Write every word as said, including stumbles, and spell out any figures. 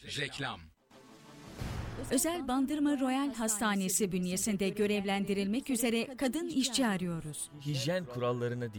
Reklam. Özel Bandırma Royal Hastanesi bünyesinde görevlendirilmek üzere kadın işçi arıyoruz. Hijyen kurallarına dikkat